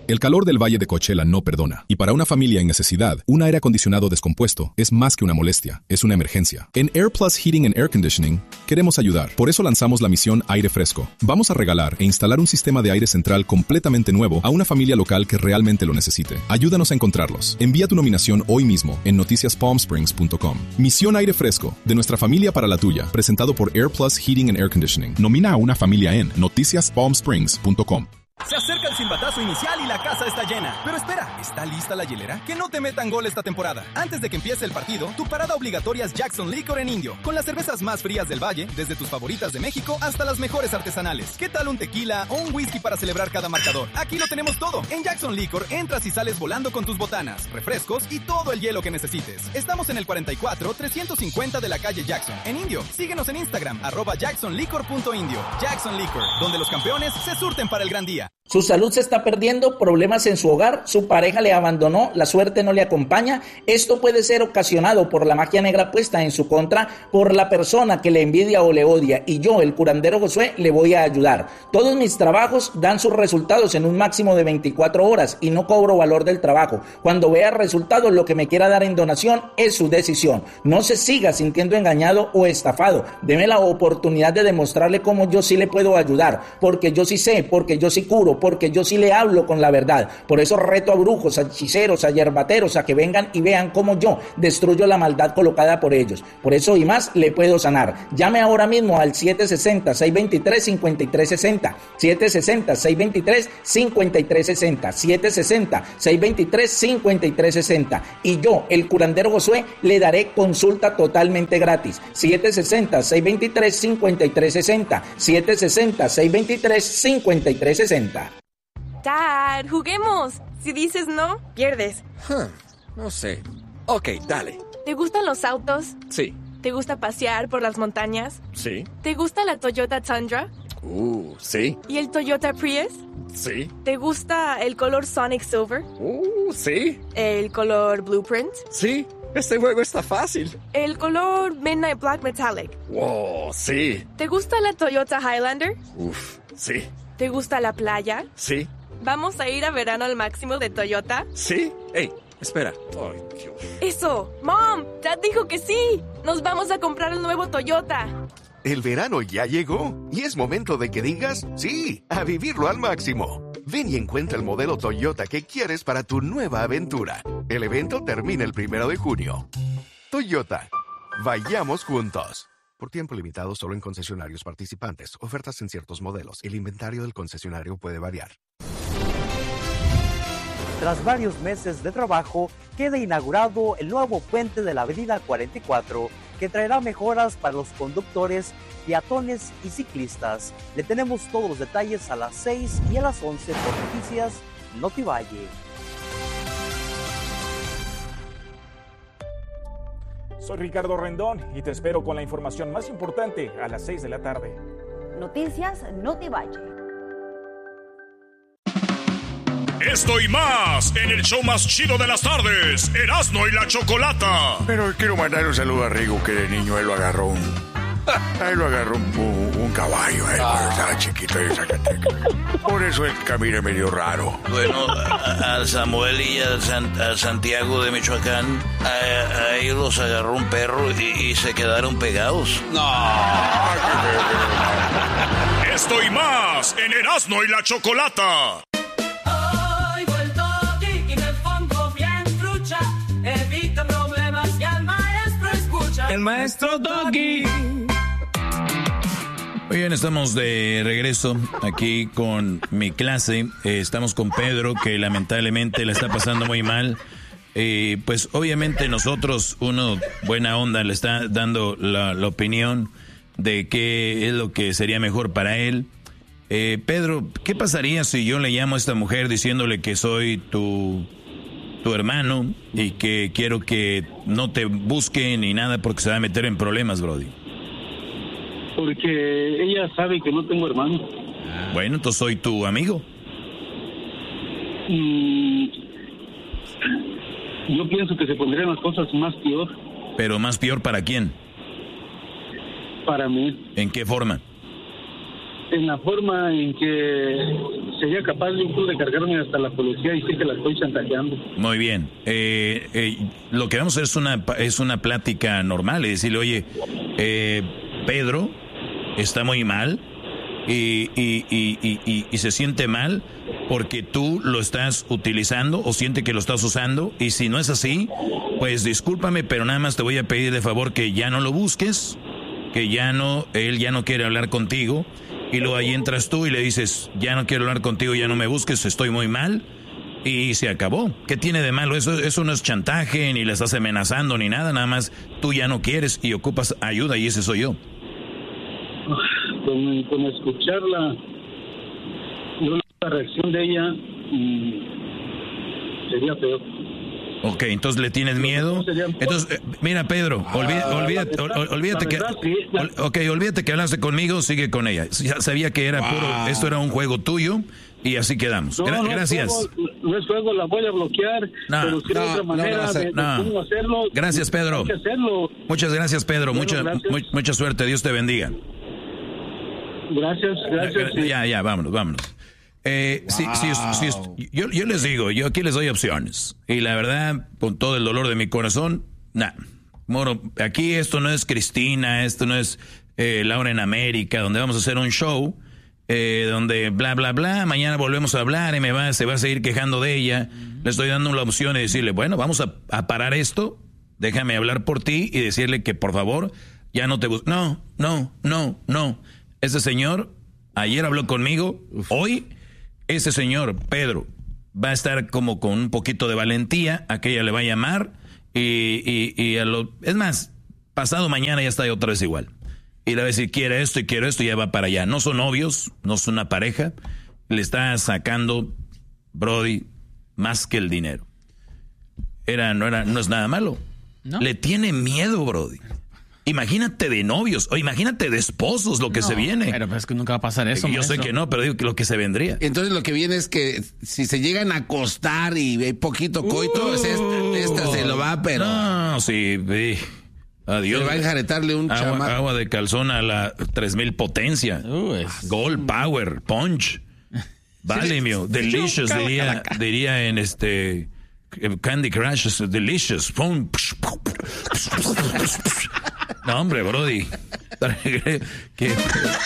El calor del Valle de Coachella no perdona. Y para una familia en necesidad, un aire acondicionado descompuesto es más que una molestia, es una emergencia. En AirPlus Heating and Air Conditioning, queremos ayudar. Por eso lanzamos la misión Aire Fresco. Vamos a regalar e instalar un sistema de aire central completamente nuevo a una familia local que realmente lo necesite. Ayúdanos a encontrarlos. Envía tu nominación hoy mismo en noticiaspalmsprings.com. Misión Aire Fresco, de nuestra familia para la tuya, presentado por AirPlus Heating and Air Conditioning. Nomina a una familia en noticiaspalmsprings.com. Se acerca el silbatazo inicial y la casa está llena. Pero espera, ¿está lista la hielera? Que no te metan gol esta temporada. Antes de que empiece el partido, tu parada obligatoria es Jackson Liquor en Indio, con las cervezas más frías del valle, desde tus favoritas de México hasta las mejores artesanales. ¿Qué tal un tequila o un whisky para celebrar cada marcador? Aquí lo tenemos todo. En Jackson Liquor entras y sales volando con tus botanas, refrescos y todo el hielo que necesites. Estamos en el 44-350 de la calle Jackson, en Indio. Síguenos en Instagram, @jacksonliquor.indio. Jackson Liquor, donde los campeones se surten para el gran día. Su salud se está perdiendo, problemas en su hogar, su pareja le abandonó, la suerte no le acompaña. Esto puede ser ocasionado por la magia negra puesta en su contra, por la persona que le envidia o le odia. Y yo, el curandero Josué, le voy a ayudar. Todos mis trabajos dan sus resultados en un máximo de 24 horas y no cobro valor del trabajo. Cuando vea resultados, lo que me quiera dar en donación es su decisión. No se siga sintiendo engañado o estafado. Deme la oportunidad de demostrarle cómo yo sí le puedo ayudar, porque yo sí sé, porque yo sí curo, porque yo sí le hablo con la verdad. Por eso reto a brujos, a hechiceros, a yerbateros a que vengan y vean cómo yo destruyo la maldad colocada por ellos. Por eso y más le puedo sanar. Llame ahora mismo al 760-623-5360, 760-623-5360, 760-623-5360, y yo, el curandero Josué, le daré consulta totalmente gratis. 760-623-5360, 760-623-5360. Dad, juguemos. Si dices no, pierdes. No sé. Ok, dale. ¿Te gustan los autos? Sí. ¿Te gusta pasear por las montañas? Sí. ¿Te gusta la Toyota Tundra? Sí. ¿Y el Toyota Prius? Sí. ¿Te gusta el color Sonic Silver? Sí. ¿El color Blueprint? Sí. Este juego está fácil. ¿El color Midnight Black Metallic? Wow, sí. ¿Te gusta la Toyota Highlander? Sí. ¿Te gusta la playa? Sí. ¿Vamos a ir a verano al máximo de Toyota? Sí. Hey, espera. Ay, Dios. ¡Eso! ¡Mom! ¡Dad dijo que sí! ¡Nos vamos a comprar el nuevo Toyota! El verano ya llegó y es momento de que digas sí, a vivirlo al máximo. Ven y encuentra el modelo Toyota que quieres para tu nueva aventura. El evento termina el 1 de junio. Toyota. Vayamos juntos. Por tiempo limitado solo en concesionarios participantes. Ofertas en ciertos modelos. El inventario del concesionario puede variar. Tras varios meses de trabajo, queda inaugurado el nuevo puente de la Avenida 44, que traerá mejoras para los conductores, peatones y ciclistas. Le tenemos todos los detalles a las 6 y a las 11 por Noticias Notivalle. Soy Ricardo Rendón y te espero con la información más importante a las 6 de la tarde. Noticias Notivalle. Esto y más en el show más chido de las tardes, Erasmo y la Chocolata. Pero quiero mandar un saludo a Rigo, que de niño él lo agarró un caballo, cuando estaba chiquito en Zacatecas. Por eso el camino es medio raro. Bueno, al Samuel y al Santiago de Michoacán, a ellos los agarró un perro y se quedaron pegados. Esto y más en Erasmo y la Chocolata. El maestro Doggy. Muy bien, estamos de regreso aquí con mi clase. Estamos con Pedro, que lamentablemente la está pasando muy mal. Pues obviamente nosotros, uno buena onda, le está dando la opinión de qué es lo que sería mejor para él. Pedro, ¿qué pasaría si yo le llamo a esta mujer diciéndole que soy tu hermano y que quiero que no te busque ni nada porque se va a meter en problemas, Brody? Porque ella sabe que no tengo hermano. Bueno, entonces soy tu amigo. Yo pienso que se pondrían las cosas más peor. ¿Pero más peor para quién? Para mí. ¿En qué forma? En la forma en que se sería capaz incluso de cargarme hasta la policía y sí que la estoy chantajeando. Muy bien. Lo que vamos a hacer es una plática normal y decirle, oye, Pedro está muy mal y se siente mal porque tú lo estás utilizando o siente que lo estás usando, y si no es así, pues discúlpame, pero nada más te voy a pedir de favor que ya no lo busques, que él ya no quiere hablar contigo, y luego ahí entras tú y le dices, ya no quiero hablar contigo, ya no me busques, estoy muy mal, y se acabó. ¿Qué tiene de malo? Eso no es chantaje, ni le estás amenazando, ni nada, nada más tú ya no quieres y ocupas ayuda, y ese soy yo. Con escucharla, la reacción de ella sería peor. Ok, entonces le tienes miedo. Entonces, mira, Pedro, olvídate que hablaste conmigo, sigue con ella. Ya sabía que era puro, esto era un juego tuyo y así quedamos. Gracias. No es juego, la voy a bloquear, pero si de otra manera cómo hacerlo. Gracias, Pedro. Muchas gracias, Pedro. Bueno, mucha suerte. Dios te bendiga. Gracias. Ya, vámonos. Yo les digo, yo aquí les doy opciones. Y la verdad, con todo el dolor de mi corazón, Moro, aquí esto no es Cristina, esto no es Laura en América, donde vamos a hacer un show, donde bla, bla, bla, mañana volvemos a hablar y se va a seguir quejando de ella. Le estoy dando la opción de decirle, bueno, vamos a parar esto, déjame hablar por ti y decirle que por favor, ya no te busques. No. Ese señor ayer habló conmigo, hoy... Ese señor, Pedro, va a estar como con un poquito de valentía, aquella le va a llamar es más, pasado mañana ya está otra vez igual. Y le va a decir, quiero esto, y ya va para allá. No son novios, no son una pareja, le está sacando, Brody, más que el dinero. No es nada malo. ¿No? Le tiene miedo, Brody. Imagínate de novios, o imagínate de esposos, lo que se viene. Pero es que nunca va a pasar eso. Yo sé que no, pero digo que lo que se vendría. Entonces lo que viene es que si se llegan a acostar y hay poquito coito, esta se lo va, pero... No, sí, adiós. Se va a enjaretarle un chamaco. Agua de calzón a la 3000 potencia. Gold Power, Punch. Valimio, Delicious, diría en Candy Crush, Delicious. No, hombre, Brody.